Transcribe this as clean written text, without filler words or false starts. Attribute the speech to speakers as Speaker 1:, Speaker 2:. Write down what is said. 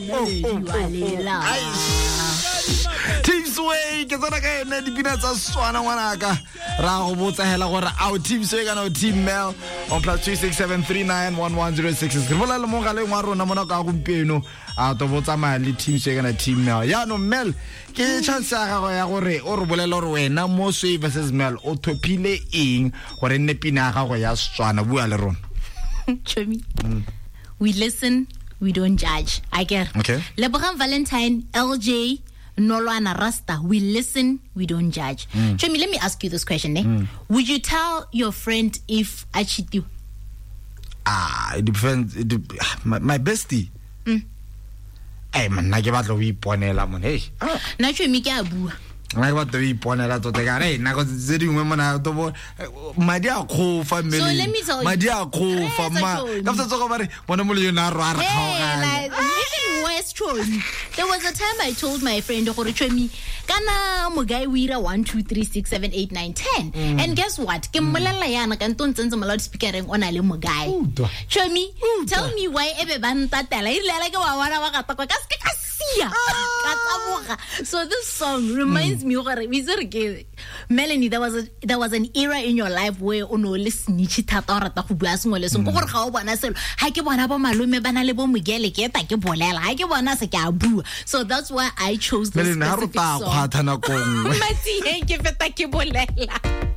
Speaker 1: Team Sway ke tsona ka ene dipina tsa Swana ngwanaka ra go botsa hela gore our Team Sway kana Team Mel on +267391106 re bolela mo galeng wa rona mona ka gompieno a to botsa mali Team Sway kana Team Mel ya no Mel ke chance ya gago ya gore o re bolela gore wena mo Sway versus Mel o thopile eng gore nne pina ya gago ya Swana bua le rona.
Speaker 2: Chomi. We listen, we don't judge. I get.
Speaker 1: Okay.
Speaker 2: Lebogang Valentine, LJ, Nolwana Rasta. We listen, we don't judge. Chomi, let me ask you this question. Would you tell your friend if I cheat you?
Speaker 1: It depends. My bestie. Hey man, na ke batla o iponela mon. Hey.
Speaker 2: Na Chomi ke a bua.
Speaker 1: Na ke batla o iponela tota ka re na go tse dingwe mona to bo madi a khofa mmele.
Speaker 2: So let me tell you.
Speaker 1: Madi a khofa ma. Ka tsa go bare bona mo le yona ro a re khaogana.
Speaker 2: There was a time I told my friend gore Chomi kana mo guy we ira 1 2 3 6 7 8 9 10 and guess what ke mmolella yana ka ntontse mo loudspeakereng ona le mo guy Chomi tell me why ebe ba ntatela ilela ke wa wana ba gata ka se ka sia ka tsaboga. So this song reminds me gore Melanie, there was an era in your life where o no le snitch thata o rata go bua sengwe le sengwe go gore ga o bona selo ha ke bona ba malome bana le bo mogele ke eta ke bolela ha ke bona se ke a bua. So that's why I chose this specific song. Mati ke feta ke bolela.